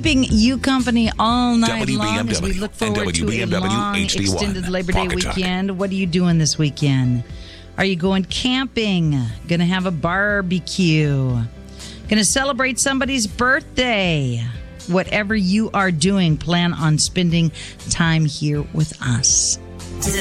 keeping you company all night long as we WBMW look forward and to a WBMW long, HD1. extended Labor Day Pocket Talk. weekend. What are you doing this weekend? Are you going camping? Going to have a barbecue? Going to celebrate somebody's birthday? Whatever you are doing, plan on spending time here with us.